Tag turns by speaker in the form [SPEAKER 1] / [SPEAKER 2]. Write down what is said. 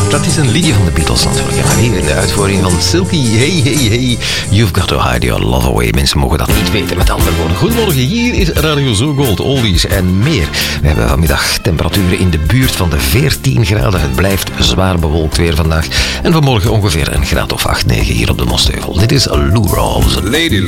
[SPEAKER 1] Dat is een liedje van de Beatles natuurlijk. Maar hier in de uitvoering van Silky. Hey, you've got to hide your love away. Mensen mogen dat niet weten, met andere woorden. Goedemorgen, hier is Radio Zo Gold, oldies en meer. We hebben vanmiddag temperaturen in de buurt van de 14 graden. Het blijft zwaar bewolkt weer vandaag. En vanmorgen ongeveer een graad of 8, 9 hier op de Mostheuvel. Dit is Lou Rawls.
[SPEAKER 2] Lady